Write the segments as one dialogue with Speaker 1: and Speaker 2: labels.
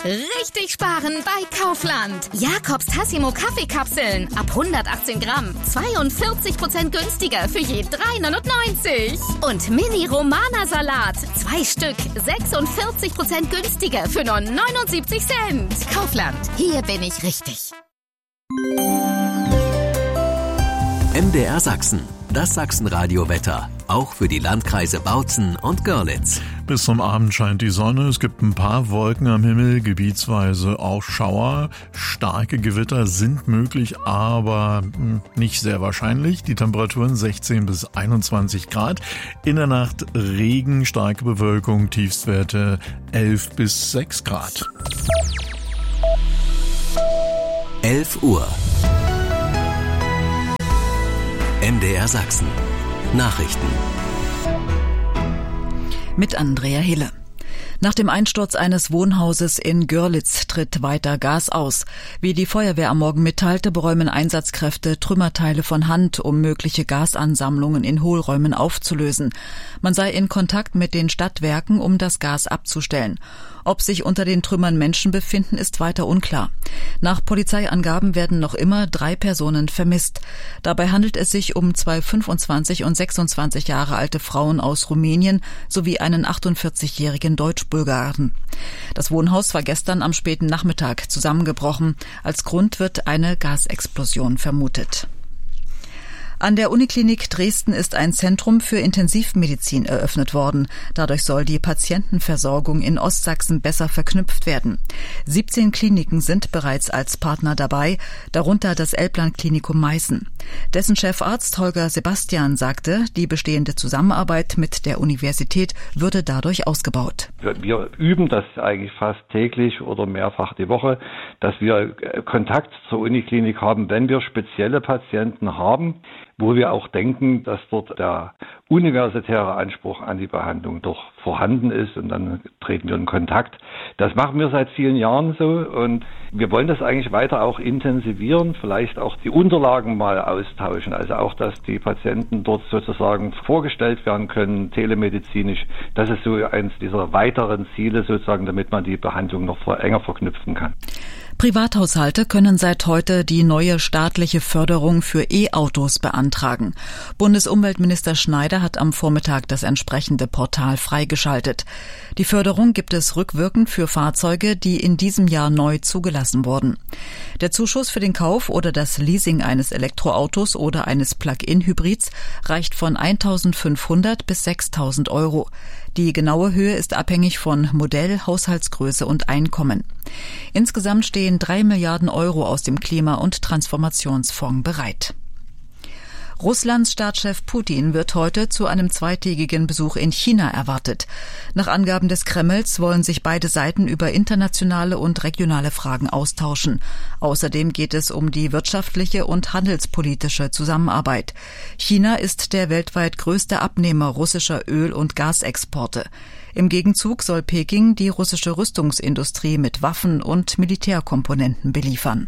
Speaker 1: Richtig sparen bei Kaufland. Jakobs Tassimo Kaffeekapseln ab 118 Gramm. 42% günstiger für je 3,99. Und Mini Romana Salat. 2 Stück. 46% günstiger für nur 79 Cent. Kaufland. Hier bin ich richtig.
Speaker 2: MDR Sachsen. Das Sachsenradio-Wetter. Auch für die Landkreise Bautzen und Görlitz.
Speaker 3: Bis zum Abend scheint die Sonne. Es gibt ein paar Wolken am Himmel, gebietsweise auch Schauer. Starke Gewitter sind möglich, aber nicht sehr wahrscheinlich. Die Temperaturen 16 bis 21 Grad. In der Nacht Regen, starke Bewölkung, Tiefstwerte 11 bis 6 Grad.
Speaker 2: 11 Uhr. MDR Sachsen. Nachrichten.
Speaker 4: Mit Andrea Hille. Nach dem Einsturz eines Wohnhauses in Görlitz tritt weiter Gas aus. Wie die Feuerwehr am Morgen mitteilte, beräumen Einsatzkräfte Trümmerteile von Hand, um mögliche Gasansammlungen in Hohlräumen aufzulösen. Man sei in Kontakt mit den Stadtwerken, um das Gas abzustellen. Ob sich unter den Trümmern Menschen befinden, ist weiter unklar. Nach Polizeiangaben werden noch immer 3 Personen vermisst. Dabei handelt es sich um 2 25 und 26 Jahre alte Frauen aus Rumänien sowie einen 48-jährigen Deutsch-Bulgaren. Das Wohnhaus war gestern am späten Nachmittag zusammengebrochen. Als Grund wird eine Gasexplosion vermutet. An der Uniklinik Dresden ist ein Zentrum für Intensivmedizin eröffnet worden. Dadurch soll die Patientenversorgung in Ostsachsen besser verknüpft werden. 17 Kliniken sind bereits als Partner dabei, darunter das Elbland-Klinikum Meißen. Dessen Chefarzt Holger Sebastian sagte, die bestehende Zusammenarbeit mit der Universität würde dadurch ausgebaut.
Speaker 5: Wir üben das eigentlich fast täglich oder mehrfach die Woche, dass wir Kontakt zur Uniklinik haben, wenn wir spezielle Patienten haben, wo wir auch denken, dass dort der universitäre Anspruch an die Behandlung doch vorhanden ist, und dann treten wir in Kontakt. Das machen wir seit vielen Jahren so, und wir wollen das eigentlich weiter auch intensivieren, vielleicht auch die Unterlagen mal austauschen, also auch, dass die Patienten dort sozusagen vorgestellt werden können, telemedizinisch. Das ist so eins dieser weiteren Ziele sozusagen, damit man die Behandlung noch enger verknüpfen kann.
Speaker 4: Privathaushalte können seit heute die neue staatliche Förderung für E-Autos beantragen. Bundesumweltminister Schneider hat am Vormittag das entsprechende Portal freigeschaltet. Die Förderung gibt es rückwirkend für Fahrzeuge, die in diesem Jahr neu zugelassen wurden. Der Zuschuss für den Kauf oder das Leasing eines Elektroautos oder eines Plug-in-Hybrids reicht von 1.500 bis 6.000 Euro. Die genaue Höhe ist abhängig von Modell, Haushaltsgröße und Einkommen. Insgesamt stehen 3 Milliarden Euro aus dem Klima- und Transformationsfonds bereit. Russlands Staatschef Putin wird heute zu einem zweitägigen Besuch in China erwartet. Nach Angaben des Kremls wollen sich beide Seiten über internationale und regionale Fragen austauschen. Außerdem geht es um die wirtschaftliche und handelspolitische Zusammenarbeit. China ist der weltweit größte Abnehmer russischer Öl- und Gasexporte. Im Gegenzug soll Peking die russische Rüstungsindustrie mit Waffen und Militärkomponenten beliefern.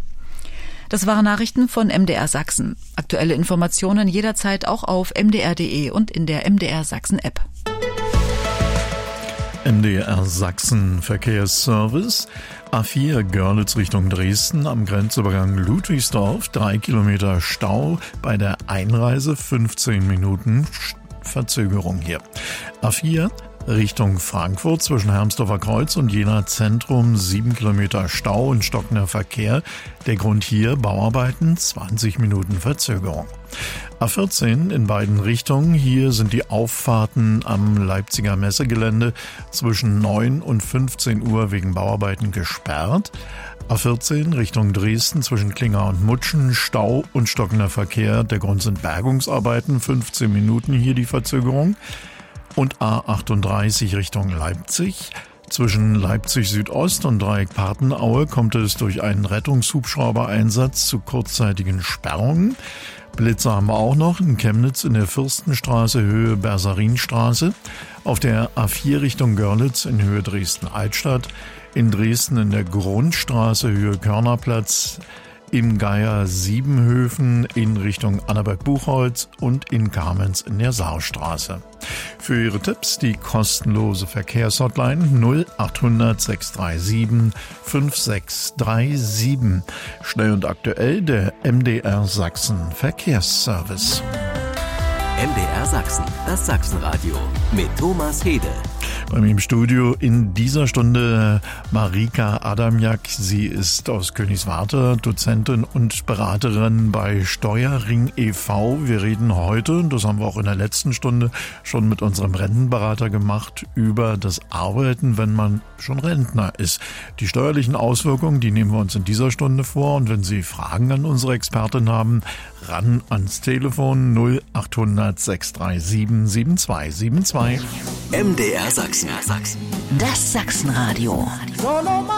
Speaker 4: Das waren Nachrichten von MDR Sachsen. Aktuelle Informationen jederzeit auch auf mdr.de und in der MDR Sachsen App.
Speaker 3: MDR Sachsen Verkehrsservice. A4 Görlitz Richtung Dresden am Grenzübergang Ludwigsdorf. 3 Kilometer Stau bei der Einreise, 15 Minuten Verzögerung hier. A4 Richtung Frankfurt zwischen Hermsdorfer Kreuz und Jena Zentrum, 7 Kilometer Stau und stockender Verkehr. Der Grund hier Bauarbeiten, 20 Minuten Verzögerung. A14 in beiden Richtungen. Hier sind die Auffahrten am Leipziger Messegelände zwischen 9 und 15 Uhr wegen Bauarbeiten gesperrt. A14 Richtung Dresden zwischen Klinger und Mutschen, Stau und stockender Verkehr. Der Grund sind Bergungsarbeiten, 15 Minuten hier die Verzögerung. Und A38 Richtung Leipzig. Zwischen Leipzig Südost und Dreieck Partenaue kommt es durch einen Rettungshubschrauber-Einsatz zu kurzzeitigen Sperrungen. Blitzer haben wir auch noch in Chemnitz in der Fürstenstraße Höhe Bersarinstraße. Auf der A4 Richtung Görlitz in Höhe Dresden-Altstadt. In Dresden in der Grundstraße Höhe Körnerplatz. Im Geier Siebenhöfen in Richtung Annaberg-Buchholz und in Kamenz in der Saarstraße. Für Ihre Tipps die kostenlose Verkehrshotline 0800 637 5637. Schnell und aktuell der MDR Sachsen Verkehrsservice.
Speaker 2: MDR Sachsen, das Sachsenradio mit Thomas Hede.
Speaker 3: Bei mir im Studio in dieser Stunde Marika Adamjak. Sie ist aus Königswarter, Dozentin und Beraterin bei Steuerring e.V. Wir reden heute, das haben wir auch in der letzten Stunde schon mit unserem Rentenberater gemacht, über das Arbeiten, wenn man schon Rentner ist. Die steuerlichen Auswirkungen, die nehmen wir uns in dieser Stunde vor. Und wenn Sie Fragen an unsere Expertin haben, ran ans Telefon 0800 637 7272.
Speaker 2: MDR Sachsen.
Speaker 6: Das Sachsenradio.